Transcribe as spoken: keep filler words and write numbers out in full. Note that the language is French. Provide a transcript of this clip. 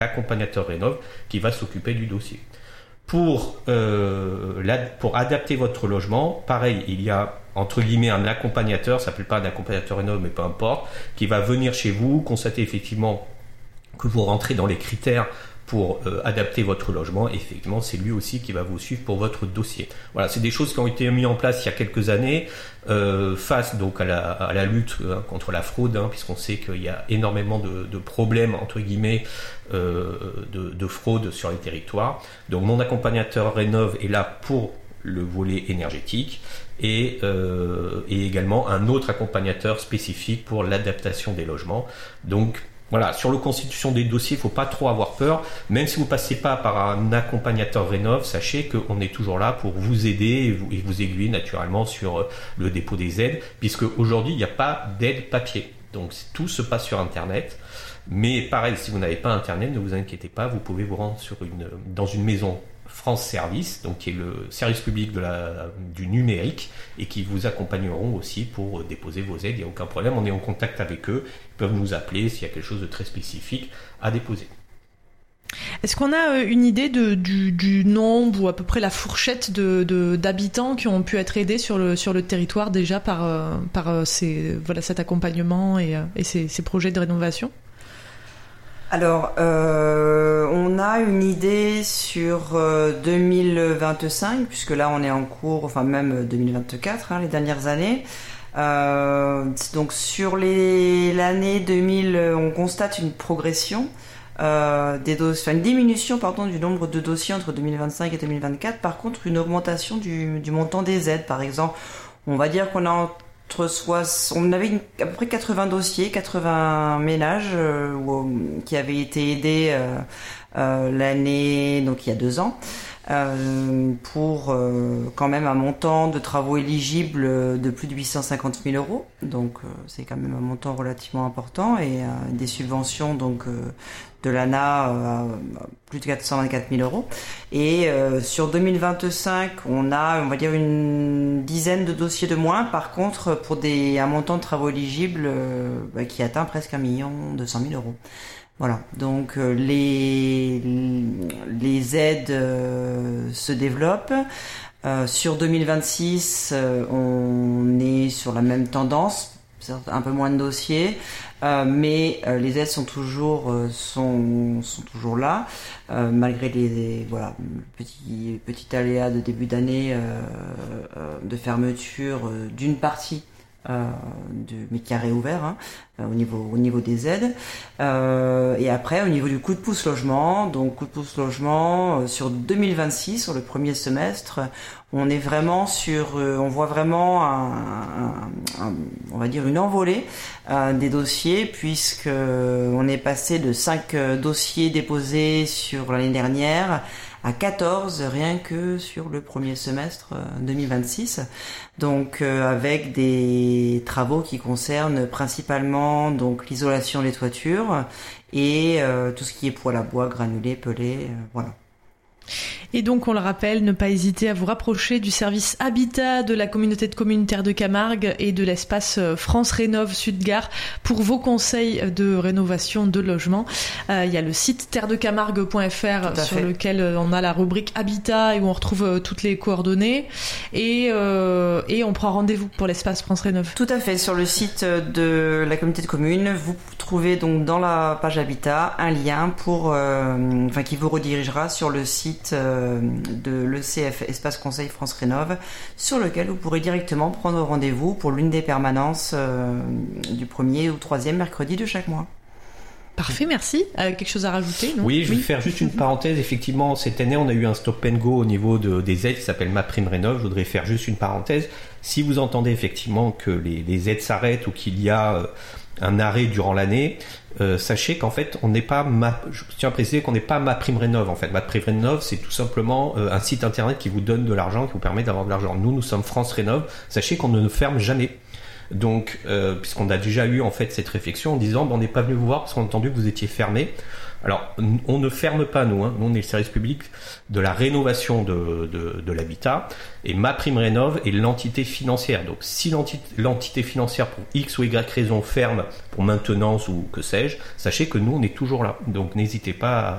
l'accompagnateur rénov qui va s'occuper du dossier. Pour, euh, la, pour adapter votre logement, pareil, il y a entre guillemets un accompagnateur, ça s'appelle pas un accompagnateur rénov, mais peu importe, qui va venir chez vous, constater effectivement que vous rentrez dans les critères pour euh, adapter votre logement. Et effectivement, c'est lui aussi qui va vous suivre pour votre dossier. Voilà, c'est des choses qui ont été mises en place il y a quelques années euh, face donc à la, à la lutte hein, contre la fraude, hein, puisqu'on sait qu'il y a énormément de, de problèmes entre guillemets euh, de, de fraude sur les territoires. Donc mon accompagnateur rénov est là pour le volet énergétique et, euh, et également un autre accompagnateur spécifique pour l'adaptation des logements. Donc voilà, sur la constitution des dossiers, il ne faut pas trop avoir peur. Même si vous ne passez pas par un accompagnateur rénov, sachez qu'on est toujours là pour vous aider et vous, et vous aiguiller naturellement sur le dépôt des aides, puisque aujourd'hui, il n'y a pas d'aide papier. Donc tout se passe sur Internet. Mais pareil, si vous n'avez pas Internet, ne vous inquiétez pas, vous pouvez vous rendre sur une, dans une maison France Service, donc qui est le service public de la, du numérique et qui vous accompagneront aussi pour déposer vos aides. Il n'y a aucun problème, on est en contact avec eux, ils peuvent nous appeler s'il y a quelque chose de très spécifique à déposer. Est-ce qu'on a une idée de, du, du nombre ou à peu près la fourchette de, de, d'habitants qui ont pu être aidés sur le, sur le territoire déjà par, par ces, voilà, cet accompagnement et, et ces, ces projets de rénovation ? Alors, euh, on a une idée sur euh, deux mille vingt-cinq, puisque là on est en cours, enfin même deux mille vingt-quatre, hein, les dernières années. Euh, donc sur les, l'année deux mille, on constate une progression, euh, des dossiers, enfin une diminution pardon du nombre de dossiers entre deux mille vingt-cinq et deux mille vingt-quatre. Par contre, une augmentation du, du montant des aides. Par exemple, on va dire qu'on a entre soixante, on avait une, à peu près quatre-vingts dossiers, quatre-vingts ménages euh, où, qui avaient été aidés euh, euh, l'année, donc il y a deux ans, euh, pour euh, quand même un montant de travaux éligibles de plus de huit cent cinquante mille euros. Donc euh, c'est quand même un montant relativement important et euh, des subventions donc euh, de l'A N A à plus de quatre cent vingt-quatre mille euros. Et euh, sur deux mille vingt-cinq, on a, on va dire, une dizaine de dossiers de moins. Par contre, pour des, un montant de travaux éligibles euh, bah, qui atteint presque un million deux cent mille euros. Voilà. Donc euh, les les aides euh, se développent. Euh, sur deux mille vingt-six, euh, on est sur la même tendance, un peu moins de dossiers. Euh, mais euh, les aides sont toujours euh, sont sont toujours là euh, malgré les, les voilà petit petit aléa de début d'année euh, euh, de fermeture euh, d'une partie euh, de, mais qui a réouvert hein, au niveau au niveau des aides euh, et après au niveau du coup de pouce logement, donc coup de pouce logement euh, sur deux mille vingt-six, sur le premier semestre, on est vraiment sur, euh, on voit vraiment un, un, un, on va dire une envolée euh, des dossiers, puisque on est passé de cinq euh, dossiers déposés sur l'année dernière à quatorze rien que sur le premier semestre euh, deux mille vingt-six. Donc euh, avec des travaux qui concernent principalement donc l'isolation des toitures et euh, tout ce qui est poêle à bois, granulés, pelés, euh, voilà. Et donc, on le rappelle, ne pas hésiter à vous rapprocher du service Habitat de la communauté de communes Terre de Camargue et de l'espace France Rénov Sud-Gare pour vos conseils de rénovation de logement. Euh, il y a le site terre de camargue point f r sur fait. lequel on a la rubrique Habitat et où on retrouve toutes les coordonnées. Et, euh, et on prend rendez-vous pour l'espace France Rénov. Tout à fait. Sur le site de la communauté de communes, vous trouvez donc dans la page Habitat un lien pour, euh, enfin, qui vous redirigera sur le site euh, de l'E C F, Espace Conseil France Rénov, sur lequel vous pourrez directement prendre rendez-vous pour l'une des permanences euh, du premier ou troisième mercredi de chaque mois. Parfait, merci. Euh, quelque chose à rajouter, non ? Oui, je vais oui. faire juste une parenthèse. Effectivement, cette année, on a eu un stop and go au niveau de, des aides qui s'appelle Ma Prime Rénov. Je voudrais faire juste une parenthèse. Si vous entendez effectivement que les, les aides s'arrêtent ou qu'il y a euh, un arrêt durant l'année, euh, sachez qu'en fait, on n'est pas ma, je tiens à préciser qu'on n'est pas Ma Prime Rénov. En fait, Ma Prime Rénov, c'est tout simplement euh, un site internet qui vous donne de l'argent, qui vous permet d'avoir de l'argent. Nous, nous sommes France Rénov. Sachez qu'on ne nous ferme jamais. Donc, euh, puisqu'on a déjà eu en fait cette réflexion en disant, ben, on n'est pas venu vous voir parce qu'on a entendu que vous étiez fermé. Alors, on ne ferme pas, nous. Hein. Nous, on est le service public de la rénovation de, de, de l'habitat. Et MaPrimeRénov' est l'entité financière. Donc, si l'entité, l'entité financière, pour X ou Y raison, ferme pour maintenance ou que sais-je, sachez que nous, on est toujours là. Donc, n'hésitez pas à